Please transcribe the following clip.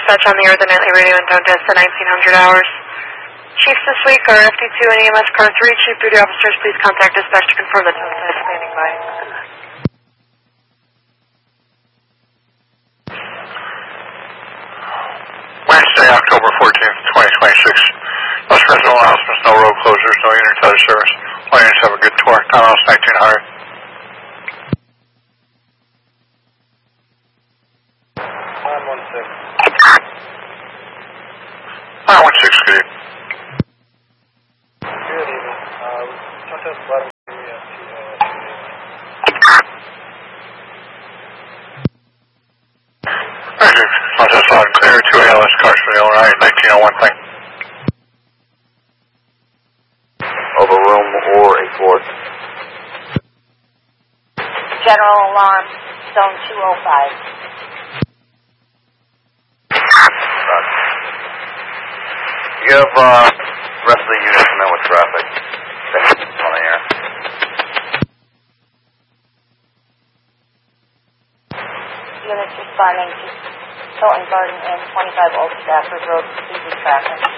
dispatch on the air, the nightly radio and down desk at 1900 hours. Chiefs this week are FD2 and EMS Car 3. Chief duty officers, please contact dispatch to confirm the tone is standing by. Wednesday, October 14th, 2026. No special announcements, no road closures, no unit out of service. All units have a good tour. Time out 1900. 916, good evening. Good evening. Southwest Bottom area to Thank you. Southwest loud and clear, 2 ALS cars for the owner, 1901 thing. Of a room or a fort. General alarm, zone 205. You have rest of the unit come in with traffic. On the air. Units responding to Hilton Garden and 25 Old Stafford Road, easy traffic.